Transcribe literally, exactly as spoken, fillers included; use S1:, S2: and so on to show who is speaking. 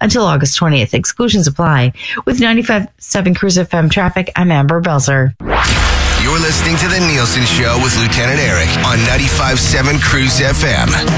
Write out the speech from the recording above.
S1: until August twentieth. Exclusions apply. With ninety-five point seven Cruise F M traffic, I'm Amber Belzer.
S2: You're listening to The Nielsen Show with Lieutenant Eric on ninety-five point seven Cruise F M.